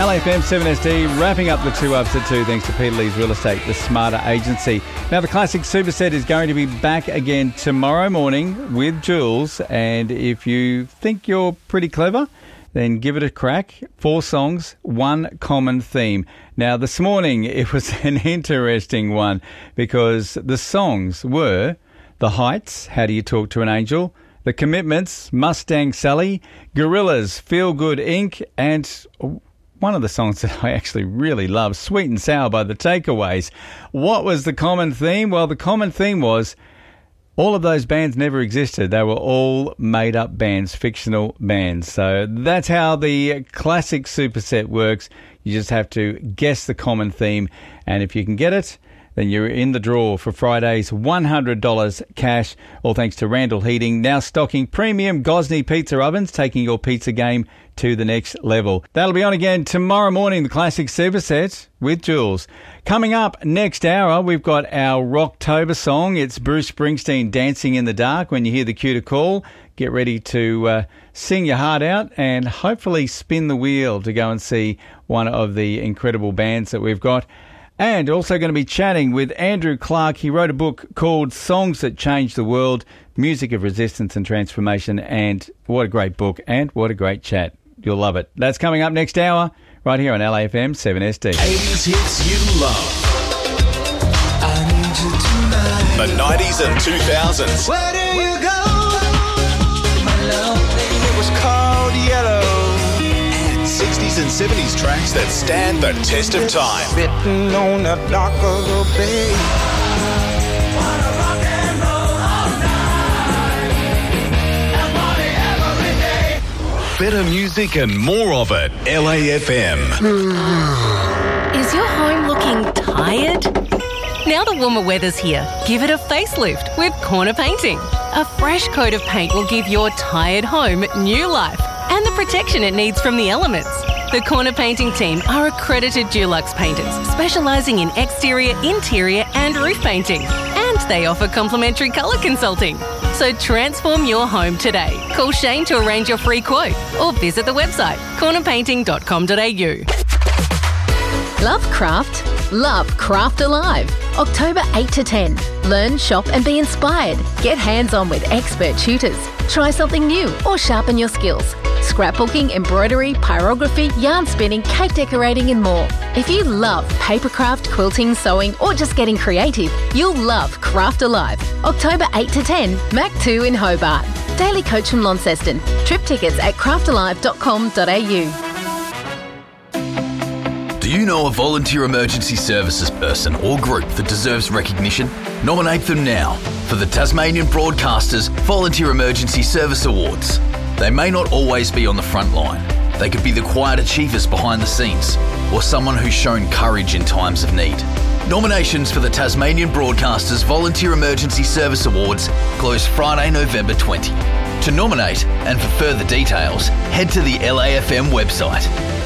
LAFM 7SD, wrapping up the 2 ups at 2 thanks to Peter Lee's Real Estate, the smarter agency. Now, the Classic Superset is going to be back again tomorrow morning with Jules, and if you think you're pretty clever, then give it a crack. 4 songs, 1 common theme. Now, this morning, it was an interesting one because the songs were The Heights, How Do You Talk to an Angel?, The Commitments, Mustang Sally, Gorillaz, Feel Good Inc., and one of the songs that I actually really love, Sweet and Sour by The Takeaways. What was the common theme? Well, the common theme was all of those bands never existed. They were all made-up bands, fictional bands. So that's how the Classic Superset works. You just have to guess the common theme, and if you can get it, then you're in the draw for Friday's $100 cash, all thanks to Randall Heating, now stocking premium Gosney pizza ovens, taking your pizza game to the next level. That'll be on again tomorrow morning, the Classic Superset with Jules. Coming up next hour, we've got our Rocktober song. It's Bruce Springsteen, Dancing in the Dark. When you hear the cue to call, get ready to sing your heart out and hopefully spin the wheel to go and see one of the incredible bands that we've got. And also going to be chatting with Andrew Clark. He wrote a book called Songs That Changed the World, Music of Resistance and Transformation. And what a great book and what a great chat. You'll love it. That's coming up next hour right here on LAFM 7SD. 80s hits you love. I need you tonight. The 90s and 2000s. Where do you go? My love, it was called Yellow. 60s and 70s tracks that stand the test of time. Sitting on the dock of the bay. Wanna rock and roll all night. And party every day. Better music and more of it. LAFM. Is your home looking tired? Now the warmer weather's here, give it a facelift with Corner Painting. A fresh coat of paint will give your tired home new life and the protection it needs from the elements. The Corner Painting team are accredited Dulux painters, specialising in exterior, interior and roof painting. And they offer complimentary colour consulting. So transform your home today. Call Shane to arrange your free quote or visit the website cornerpainting.com.au. Love craft? Love Craft Alive. October 8 to 10. Learn, shop and be inspired. Get hands-on with expert tutors. Try something new or sharpen your skills. Scrapbooking, embroidery, pyrography, yarn spinning, cake decorating and more. If you love papercraft, quilting, sewing or just getting creative, you'll love Craft Alive. October 8 to 10, Mac 2 in Hobart. Daily coach from Launceston. Trip tickets at craftalive.com.au. Do you know a volunteer emergency services person or group that deserves recognition? Nominate them now for the Tasmanian Broadcasters Volunteer Emergency Service Awards. They may not always be on the front line. They could be the quiet achievers behind the scenes or someone who's shown courage in times of need. Nominations for the Tasmanian Broadcasters Volunteer Emergency Service Awards close Friday, November 20. To nominate and for further details, head to the LAFM website.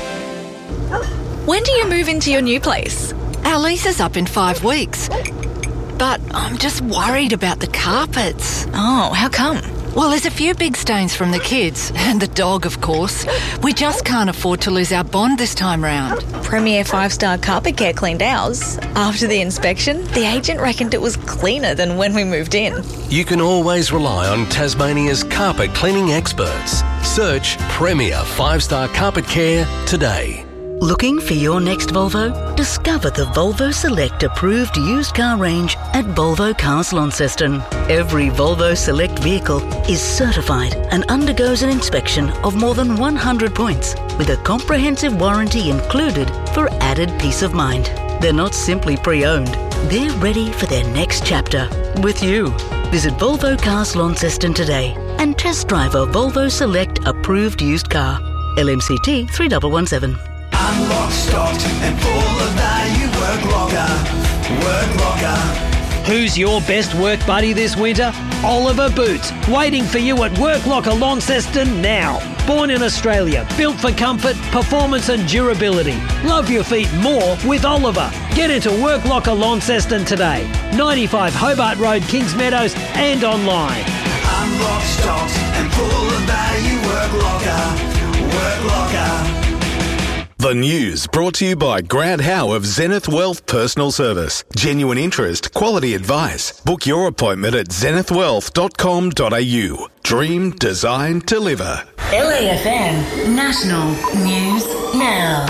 When do you move into your new place? Our lease is up in 5 weeks. But I'm just worried about the carpets. Oh, how come? Well, there's a few big stains from the kids, and the dog, of course. We just can't afford to lose our bond this time round. Premier 5-star Carpet Care cleaned ours. After the inspection, the agent reckoned it was cleaner than when we moved in. You can always rely on Tasmania's carpet cleaning experts. Search Premier 5-star Carpet Care today. Looking for your next Volvo? Discover the Volvo Select approved used car range at Volvo Cars Launceston. Every Volvo Select vehicle is certified and undergoes an inspection of more than 100 points with a comprehensive warranty included for added peace of mind. They're not simply pre-owned, they're ready for their next chapter with you. Visit Volvo Cars Launceston today and test drive a Volvo Select approved used car. LMCT 3117. I'm locked, stocked and full of value. Work locker, work locker. Who's your best work buddy this winter? Oliver Boots, waiting for you at Work Locker Launceston now. Born in Australia, built for comfort, performance and durability. Love your feet more with Oliver. Get into Work Locker Launceston today. 95 Hobart Road, Kings Meadows and online. I'm locked, stocked and full of value. Work locker, work locker. The news brought to you by Grant Howe of Zenith Wealth Personal Service. Genuine interest, quality advice. Book your appointment at zenithwealth.com.au. Dream, design, deliver. LAFM National News Now.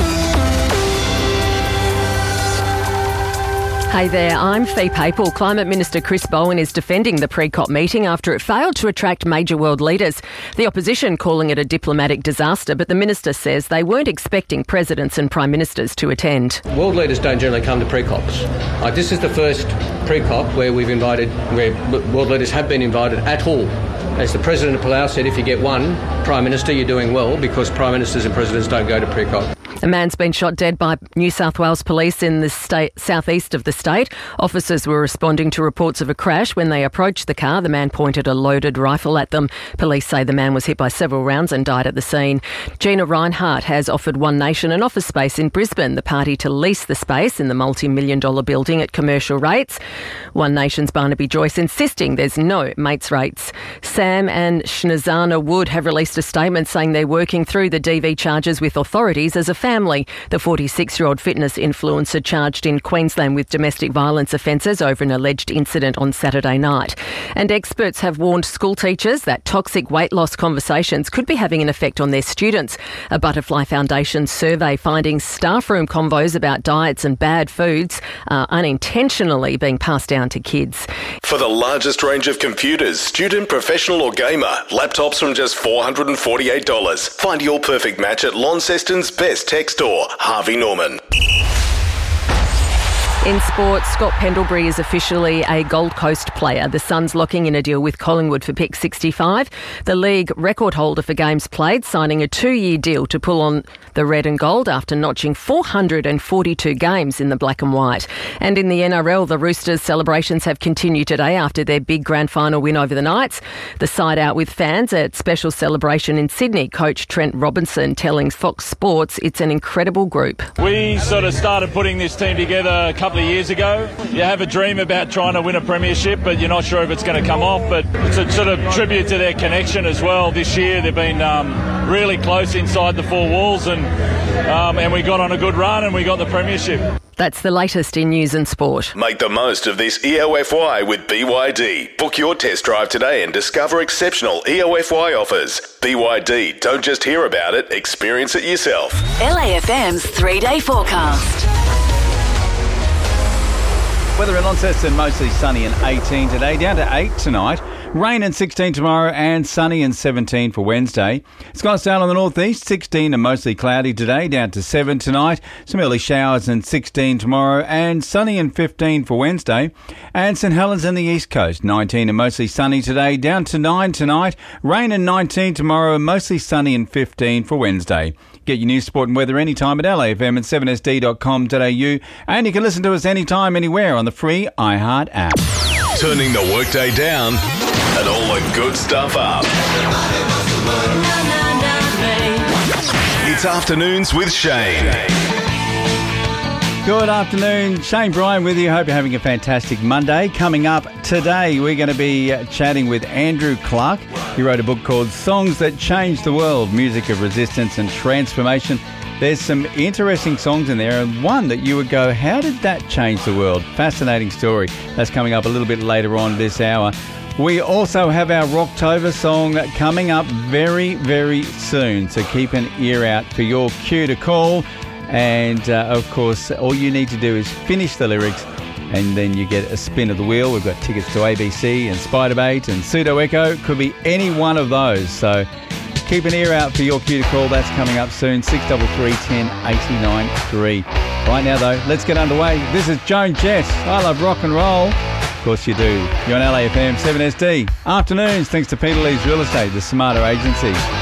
Hey there, I'm Fee Papel. Climate Minister Chris Bowen is defending the pre-COP meeting after it failed to attract major world leaders. The opposition calling it a diplomatic disaster, but the minister says they weren't expecting presidents and prime ministers to attend. World leaders don't generally come to pre-COPs. This is the first pre-COP where world leaders have been invited at all. As the President of Palau said, if you get one Prime Minister, you're doing well, because Prime Ministers and Presidents don't go to pre-COP. A man's been shot dead by New South Wales police in the southeast of the state. Officers were responding to reports of a crash. When they approached the car, the man pointed a loaded rifle at them. Police say the man was hit by several rounds and died at the scene. Gina Rinehart has offered One Nation an office space in Brisbane, the party to lease the space in the multi-million-dollar building at commercial rates. One Nation's Barnaby Joyce insisting there's no mates rates. Sam and Shnazana Wood have released a statement saying they're working through the DV charges with authorities as a family. The 46-year-old fitness influencer charged in Queensland with domestic violence offences over an alleged incident on Saturday night. And experts have warned school teachers that toxic weight loss conversations could be having an effect on their students. A Butterfly Foundation survey finding staff room convos about diets and bad foods are unintentionally being passed down to kids. For the largest range of computers, student, professional or gamer, laptops from just $448. Find your perfect match at Launceston's best tech store, Harvey Norman. In sport, Scott Pendlebury is officially a Gold Coast player. The Suns locking in a deal with Collingwood for pick 65. The league record holder for games played, signing a 2-year deal to pull on the red and gold after notching 442 games in the black and white. And in the NRL, the Roosters' celebrations have continued today after their big grand final win over the Knights. The side out with fans at special celebration in Sydney. Coach Trent Robinson telling Fox Sports it's an incredible group. We sort of started putting this team together a couple of years ago. You have a dream about trying to win a premiership, but you're not sure if it's going to come off. But it's a sort of tribute to their connection as well. This year they've been really close inside the four walls, and we got on a good run and we got the premiership. That's the latest in news and sport. Make the most of this EOFY with BYD. Book your test drive today and discover exceptional EOFY offers. BYD, don't just hear about it, experience it yourself. LAFM's 3-day forecast. Weather in Launceston, mostly sunny and 18 today, down to 8 tonight. Rain and 16 tomorrow and sunny and 17 for Wednesday. Scottsdale on the northeast, 16 and mostly cloudy today, down to 7 tonight. Some early showers and 16 tomorrow and sunny and 15 for Wednesday. And St Helens on the east coast, 19 and mostly sunny today, down to 9 tonight. Rain and 19 tomorrow and mostly sunny and 15 for Wednesday. Get your news, sport and weather anytime at LAFM and 7sd.com.au. And you can listen to us anytime, anywhere on the free iHeart app. Turning the workday down and all the good stuff up. It's Afternoons with Shane. Good afternoon, Shane Bryan with you. Hope you're having a fantastic Monday. Coming up today, we're going to be chatting with Andrew Clark. He wrote a book called Songs That Changed the World, Music of Resistance and Transformation. There's some interesting songs in there, and one that you would go, how did that change the world? Fascinating story. That's coming up a little bit later on this hour. We also have our Rocktober song coming up very, very soon, so keep an ear out for your cue to call. And, of course, all you need to do is finish the lyrics and then you get a spin of the wheel. We've got tickets to ABC and Spiderbait and Pseudo Echo. Could be any one of those. So keep an ear out for your cue to call. That's coming up soon, 633 10 89 3. Right now, though, let's get underway. This is Joan Jett. I love rock and roll. Of course you do. You're on LAFM 7SD. Afternoons, thanks to Peter Lee's Real Estate, the smarter agency.